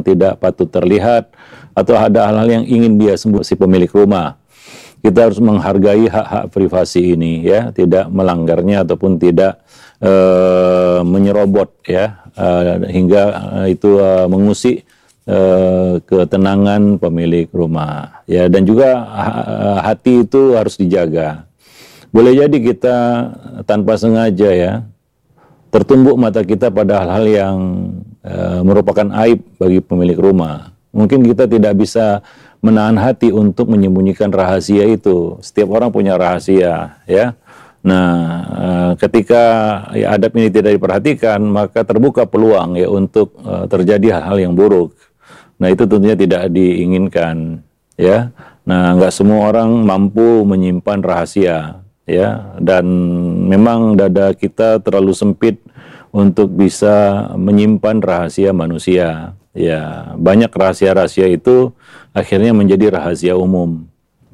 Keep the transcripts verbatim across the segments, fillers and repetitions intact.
yang tidak patut terlihat, atau ada hal-hal yang ingin dia sembunyikan si pemilik rumah. Kita harus menghargai hak-hak privasi ini, ya, tidak melanggarnya ataupun tidak uh, menyerobot, ya, uh, hingga uh, itu uh, mengusik uh, ketenangan pemilik rumah, ya. Dan juga uh, hati itu harus dijaga. Boleh jadi kita tanpa sengaja, ya, tertumbuk mata kita pada hal-hal yang uh, merupakan aib bagi pemilik rumah. Mungkin kita tidak bisa menahan hati untuk menyembunyikan rahasia itu. Setiap orang punya rahasia, ya. Nah, uh, ketika ya, adab ini tidak diperhatikan, maka terbuka peluang, ya, untuk uh, terjadi hal-hal yang buruk. Nah, itu tentunya tidak diinginkan, ya. Nah, nggak semua orang mampu menyimpan rahasia, ya, dan memang dada kita terlalu sempit untuk bisa menyimpan rahasia manusia. Ya, banyak rahasia-rahasia itu akhirnya menjadi rahasia umum.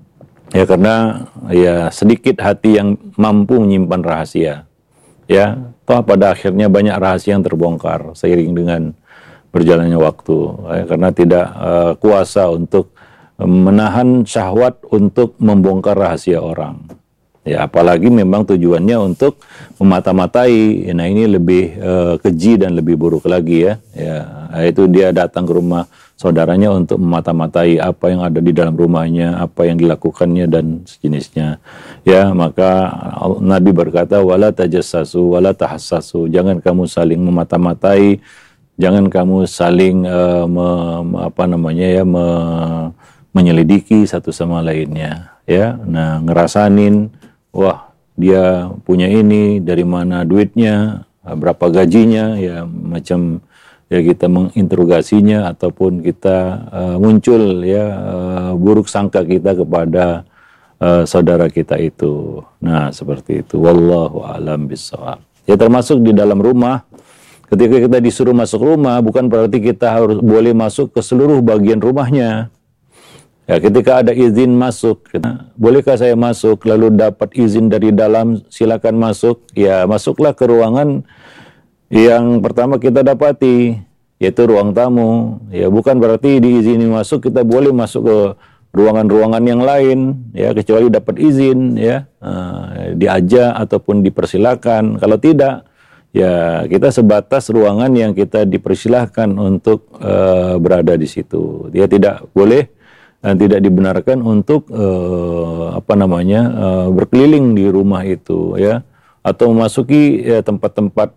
Ya, karena ya sedikit hati yang mampu menyimpan rahasia. Ya, toh pada akhirnya banyak rahasia yang terbongkar seiring dengan berjalannya waktu. Ya, karena tidak uh, kuasa untuk menahan syahwat untuk membongkar rahasia orang. Ya, apalagi memang tujuannya untuk memata-matai. Nah, ini lebih uh, keji dan lebih buruk lagi, ya. Ya, itu dia datang ke rumah saudaranya untuk memata-matai apa yang ada di dalam rumahnya, apa yang dilakukannya dan sejenisnya. Ya, maka Nabi berkata, wala tajassasu wala tahassasu. Jangan kamu saling memata-matai, jangan kamu saling uh, me, apa namanya ya me, menyelidiki satu sama lainnya, ya. Nah, ngerasanin, wah, dia punya ini, dari mana duitnya, berapa gajinya, ya, macam ya kita menginterogasinya ataupun kita uh, muncul, ya, uh, buruk sangka kita kepada uh, saudara kita itu. Nah, seperti itu. Wallahu a'lam bishawab. Ya, termasuk di dalam rumah. Ketika kita disuruh masuk rumah, bukan berarti kita harus boleh masuk ke seluruh bagian rumahnya. Ya, ketika ada izin masuk, bolehkah saya masuk, lalu dapat izin dari dalam, silakan masuk. Ya, masuklah ke ruangan yang pertama kita dapati, yaitu ruang tamu. Ya, bukan berarti diizini masuk kita boleh masuk ke ruangan-ruangan yang lain, ya, kecuali dapat izin, ya, uh, diajak ataupun dipersilakan. Kalau tidak, ya, kita sebatas ruangan yang kita dipersilahkan untuk uh, berada di situ. Dia tidak boleh dan tidak dibenarkan untuk uh, apa namanya uh, berkeliling di rumah itu, ya, atau memasuki ya, tempat-tempat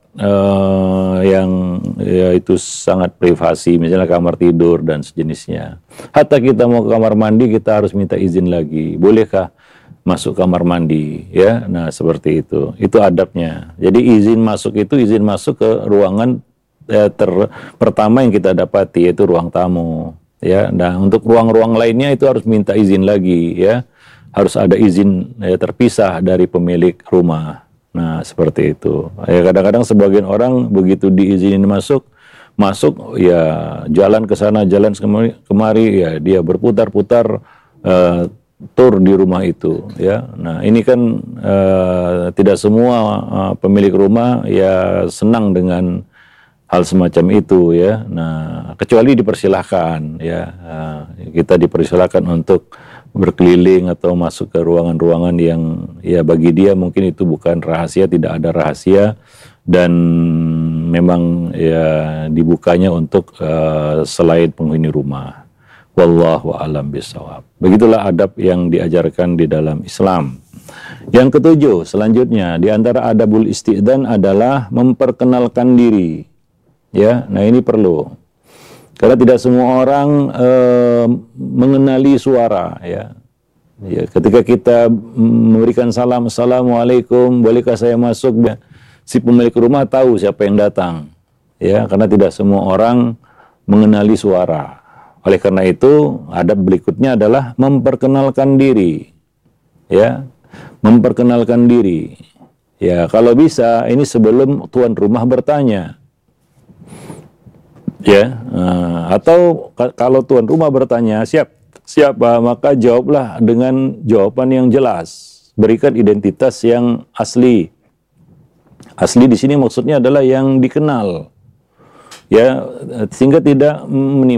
uh, yang ya, itu sangat privasi, misalnya kamar tidur dan sejenisnya. Hatta kita mau ke kamar mandi kita harus minta izin lagi. Bolehkah masuk kamar mandi, ya? Nah, seperti itu. Itu adabnya. Jadi izin masuk itu izin masuk ke ruangan eh, ter pertama yang kita dapati, yaitu ruang tamu. Ya, nah untuk ruang-ruang lainnya itu harus minta izin lagi, ya, harus ada izin ya, terpisah dari pemilik rumah. Nah, seperti itu. Ya, kadang-kadang sebagian orang begitu diizinin masuk, masuk ya jalan ke sana, jalan kemari, kemari ya dia berputar-putar uh, tur di rumah itu, ya. Nah, ini kan uh, tidak semua uh, pemilik rumah ya senang dengan hal semacam itu, ya. Nah, kecuali dipersilahkan, ya, kita dipersilahkan untuk berkeliling atau masuk ke ruangan-ruangan yang ya bagi dia mungkin itu bukan rahasia, tidak ada rahasia, dan memang ya dibukanya untuk uh, selain penghuni rumah. Wallahu a'lam bishawab. Begitulah adab yang diajarkan di dalam Islam. Yang ketujuh, selanjutnya di antara adabul isti'dzan adalah memperkenalkan diri. Ya, nah ini perlu. Karena tidak semua orang e, mengenali suara, ya. Ya, ketika kita memberikan salam, assalamualaikum, bolehkah saya masuk? Si pemilik rumah tahu siapa yang datang, ya, karena tidak semua orang mengenali suara. Oleh karena itu, adab berikutnya adalah memperkenalkan diri, ya, memperkenalkan diri. Ya, kalau bisa ini sebelum tuan rumah bertanya. Ya, uh, atau kalau tuan rumah bertanya siap siapa, maka jawablah dengan jawaban yang jelas. Berikan identitas yang asli. Asli di sini maksudnya adalah yang dikenal, ya, sehingga tidak menimbulkan